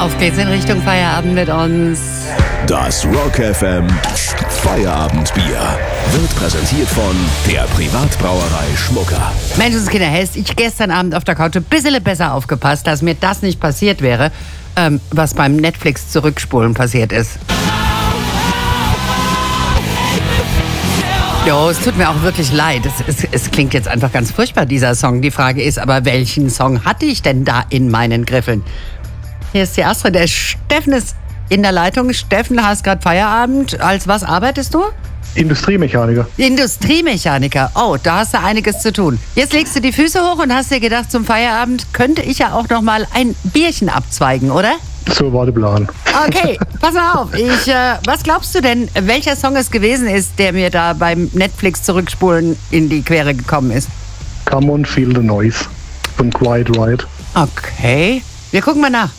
Auf geht's in Richtung Feierabend mit uns. Das Rock FM Feierabendbier wird präsentiert von der Privatbrauerei Schmucker. Menschenskinder, hätte ich gestern Abend auf der Couch ein bisschen besser aufgepasst, dass mir das nicht passiert wäre, was beim Netflix zurückspulen passiert ist. Jo, es tut mir auch wirklich leid. Es klingt jetzt einfach ganz furchtbar, dieser Song. Die Frage ist aber, welchen Song hatte ich denn da in meinen Griffeln? Hier ist die Astrid. Der Steffen ist in der Leitung. Steffen, hast gerade Feierabend. Als was arbeitest du? Industriemechaniker. Industriemechaniker. Oh, da hast du einiges zu tun. Jetzt legst du die Füße hoch und hast dir gedacht, zum Feierabend könnte ich ja auch noch mal ein Bierchen abzweigen, oder? So war der Plan. Okay, pass mal auf. Was glaubst du denn, welcher Song es gewesen ist, der mir da beim Netflix zurückspulen in die Quere gekommen ist? Come on, feel the noise von Quiet Riot. Okay, wir gucken mal nach.